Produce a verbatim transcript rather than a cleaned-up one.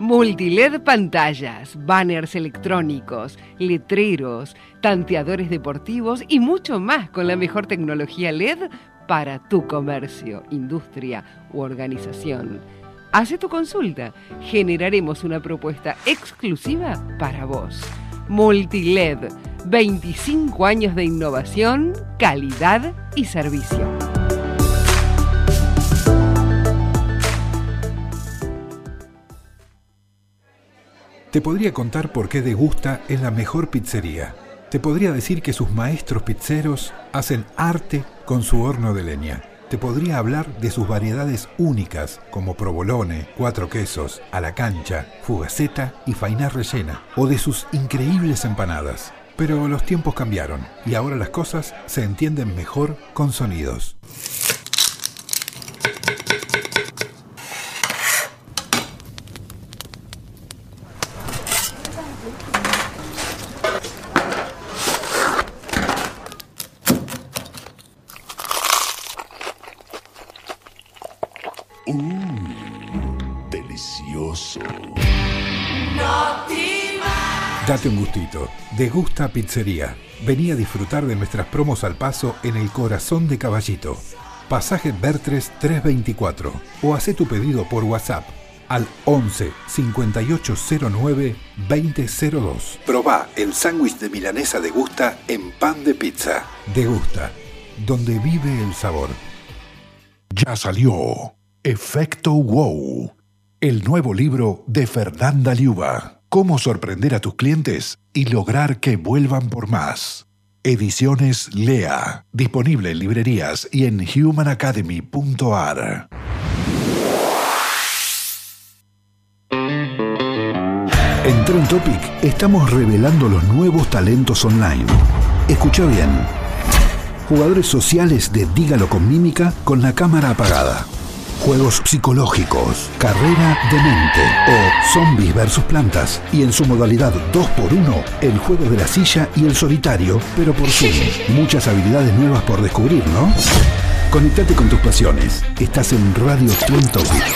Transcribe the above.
Multiled pantallas, banners electrónicos, letreros, tanteadores deportivos y mucho más con la mejor tecnología L E D para tu comercio, industria u organización. Haz tu consulta. Generaremos una propuesta exclusiva para vos. Multiled, veinticinco años de innovación, calidad y servicio. Te podría contar por qué Degusta es la mejor pizzería. Te podría decir que sus maestros pizzeros hacen arte con su horno de leña. Te podría hablar de sus variedades únicas como provolone, cuatro quesos, a la cancha, fugaceta y fainá rellena, o de sus increíbles empanadas. Pero los tiempos cambiaron y ahora las cosas se entienden mejor con sonidos. Uh, delicioso. Date un gustito. Degusta Pizzería. Vení a disfrutar de nuestras promos al paso en el corazón de Caballito. Pasaje Bertres trescientos veinticuatro. O hacé tu pedido por WhatsApp al once cincuenta y ocho cero nueve veinte cero dos. Probá el sándwich de milanesa Degusta en pan de pizza. Degusta, donde vive el sabor. Ya salió Efecto Wow, el nuevo libro de Fernanda Liuba. Cómo sorprender a tus clientes y lograr que vuelvan por más. Ediciones Lea. Disponible en librerías y en human academy punto a r. En Trend Topic estamos revelando los nuevos talentos online. Escucha bien. Jugadores sociales de Dígalo con Mímica con la cámara apagada. Juegos psicológicos, carrera de mente o zombies versus plantas. Y en su modalidad dos por uno, el juego de la silla y el solitario, pero por Zoom. Muchas habilidades nuevas por descubrir, ¿no? Conectate con tus pasiones. Estás en Radio Trend Topic.